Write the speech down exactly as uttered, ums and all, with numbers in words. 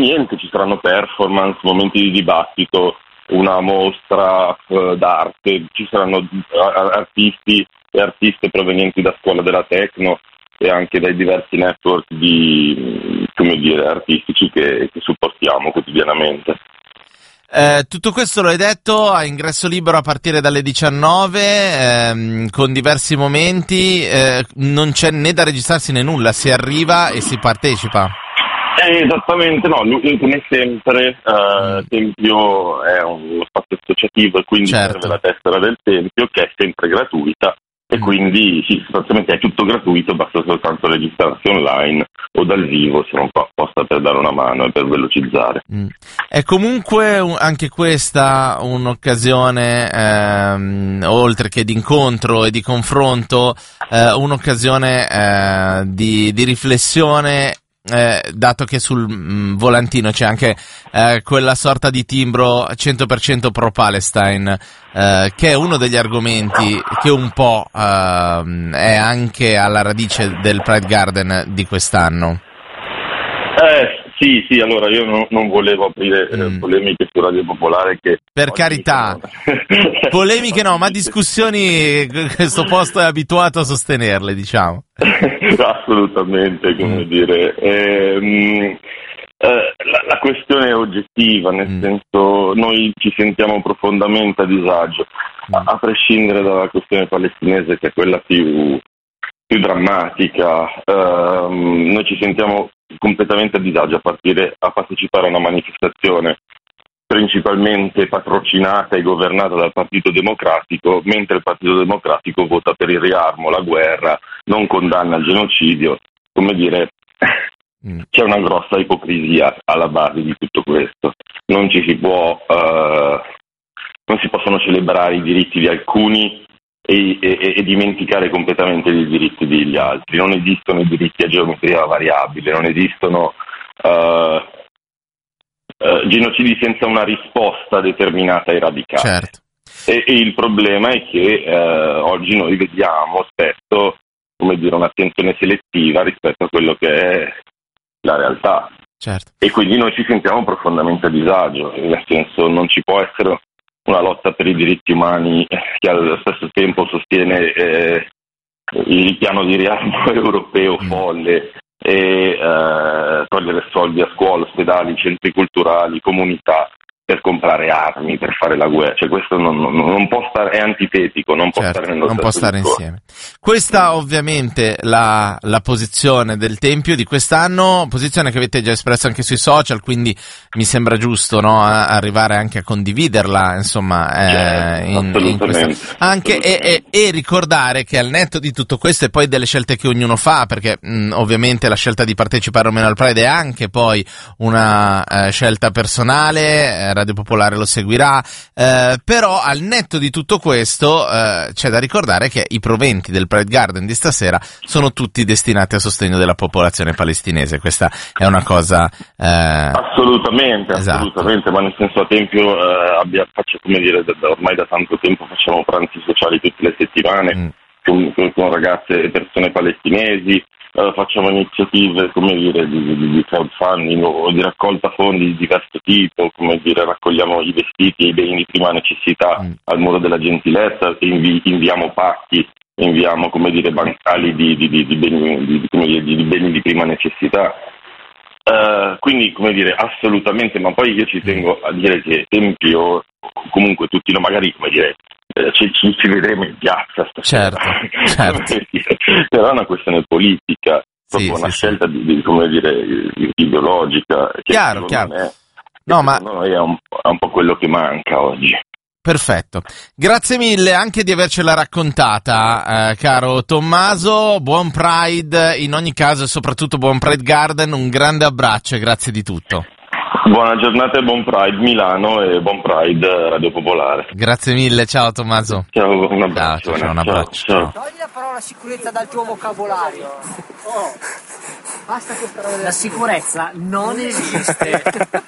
niente, ci saranno performance, momenti di dibattito, una mostra uh, d'arte, ci saranno uh, artisti e artiste provenienti da scuola della techno e anche dai diversi network di, come dire, artistici che, che supportiamo quotidianamente. Eh, tutto questo lo hai detto a ingresso libero a partire dalle diciannove, ehm, con diversi momenti, eh, non c'è né da registrarsi né nulla, si arriva e si partecipa. Eh, esattamente, no, lui, come sempre eh, il Tempio è uno spazio associativo e quindi certo. serve la tessera del Tempio, che è sempre gratuita, e quindi sì, sostanzialmente è tutto gratuito, basta soltanto registrarsi online o dal vivo, siamo qua apposta per dare una mano e per velocizzare. Mm. È comunque un, anche questa un'occasione, ehm, oltre che di incontro e di confronto, eh, un'occasione eh, di, di riflessione. Eh, dato che sul mh, volantino c'è anche eh, quella sorta di timbro cento per cento pro-Palestine, eh, che è uno degli argomenti che un po' eh, è anche alla radice del Pride Garden di quest'anno. Eh sì, sì, allora io non, non volevo aprire mm. polemiche su Radio Popolare che... Per carità, sono... polemiche no, ma discussioni questo posto è abituato a sostenerle, diciamo. Assolutamente, come mm. dire. Ehm, eh, la, la questione è oggettiva, nel mm. senso noi ci sentiamo profondamente a disagio, mm. a, a prescindere dalla questione palestinese che è quella più... più drammatica, uh, noi ci sentiamo completamente a disagio a partire a partecipare a una manifestazione principalmente patrocinata e governata dal Partito Democratico, mentre il Partito Democratico vota per il riarmo, la guerra, non condanna il genocidio. Come dire, mm. c'è una grossa ipocrisia alla base di tutto questo. Non ci si può, uh, non si possono celebrare i diritti di alcuni E, e, e dimenticare completamente i diritti degli altri. Non esistono i diritti a geometria variabile, non esistono uh, uh, genocidi senza una risposta determinata e radicale. Certo. E, e il problema è che uh, oggi noi vediamo spesso, come dire, un'attenzione selettiva rispetto a quello che è la realtà. Certo. E quindi noi ci sentiamo profondamente a disagio, nel senso non ci può essere una lotta per i diritti umani che allo stesso tempo sostiene eh, il piano di riarmo europeo folle e eh, togliere soldi a scuole, ospedali, centri culturali, comunità per comprare armi, per fare la guerra. Cioè questo non, non, non può stare, è antitetico, non può certo, stare nello non può stare discorso. insieme. Questa ovviamente la, la posizione del Tempio di quest'anno, posizione che avete già espresso anche sui social, quindi mi sembra giusto, no, a, arrivare anche a condividerla, insomma, eh, certo, in, in questa... anche e, e, e ricordare che al netto di tutto questo e poi delle scelte che ognuno fa, perché mh, ovviamente la scelta di partecipare o meno al Pride è anche poi una eh, scelta personale, eh, Radio Popolare lo seguirà, eh, però al netto di tutto questo eh, c'è da ricordare che i proventi del Pride Garden di stasera sono tutti destinati a sostegno della popolazione palestinese. Questa è una cosa eh... assolutamente, esatto. assolutamente, ma nel senso a Tempio eh, abbia, faccio, come dire, da, da, ormai da tanto tempo facciamo pranzi sociali tutte le settimane mm. con, con, con ragazze e persone palestinesi. Uh, facciamo iniziative, come dire, di, di, di crowdfunding o di raccolta fondi di diverso tipo, come dire, raccogliamo i vestiti e i beni di prima necessità mm. al Muro della Gentilezza, invi, inviamo pacchi, inviamo, come dire, bancali di, di, di, di, beni, di, come dire, di, di beni di prima necessità. Uh, quindi, come dire, assolutamente, ma poi io ci tengo a dire che Tempio, comunque tutti, no, magari, come dire, Ci, ci, ci vedremo in piazza stasera. Certo, certo. Però è una questione politica, proprio sì, una sì, scelta sì. Di, di, come dire, ideologica che chiaro, chiaro. Me, no, ma noi è un, è un po' quello che manca oggi. Perfetto, grazie mille anche di avercela raccontata, eh, caro Tommaso. Buon Pride in ogni caso e soprattutto buon Pride Garden, un grande abbraccio e grazie di tutto. Buona giornata e buon Pride Milano e buon Pride Radio Popolare. Grazie mille, ciao Tommaso. Ciao, un abbraccio. Ciao, ciao, un abbraccio. Ciao, ciao. Togli la parola sicurezza dal tuo vocabolario. Oh. Basta questa roba della... La sicurezza non esiste.